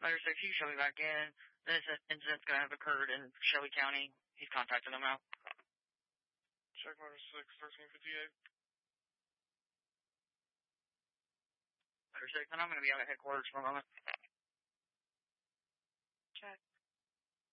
Letter 6, you can show me back in. This incident's going to have occurred in Shelby County. He's contacting them now. Check Letter 6, 1358. Letter 6, and I'm going to be out at headquarters for a moment.